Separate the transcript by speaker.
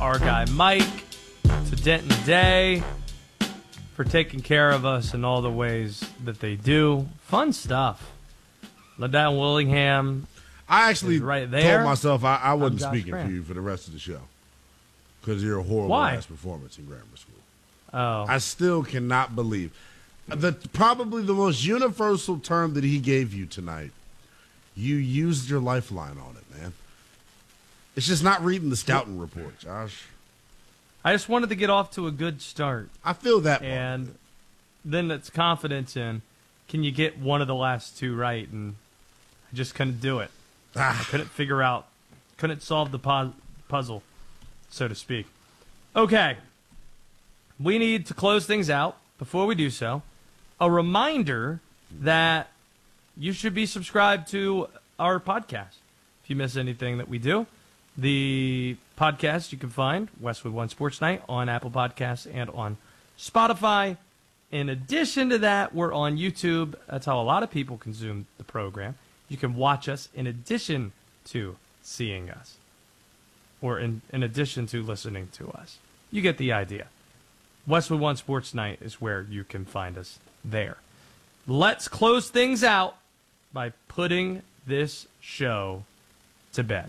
Speaker 1: our guy Mike, to Denton Day for taking care of us in all the ways that they do. Fun stuff. Liddell Willingham.
Speaker 2: I actually
Speaker 1: right there.
Speaker 2: told myself I wasn't
Speaker 1: Josh
Speaker 2: speaking
Speaker 1: Grant.
Speaker 2: for you for the rest of the show because of your horrible ass performance in grammar school.
Speaker 1: Oh.
Speaker 2: I still cannot believe probably the most universal term that he gave you tonight. You used your lifeline on it, man. It's just not reading the scouting report, Josh.
Speaker 1: I just wanted to get off to a good start.
Speaker 2: I feel that.
Speaker 1: And then it's confidence in, can you get one of the last two right? And I just couldn't do it. I couldn't solve the puzzle, so to speak. Okay. We need to close things out. Before we do so, a reminder that you should be subscribed to our podcast. If you miss anything that we do, the podcast you can find, Westwood One Sports Night, on Apple Podcasts and on Spotify. In addition to that, we're on YouTube. That's how a lot of people consume the program. You can watch us in addition to seeing us, or in addition to listening to us. You get the idea. Westwood One Sports Night is where you can find us there. Let's close things out by putting this show to bed.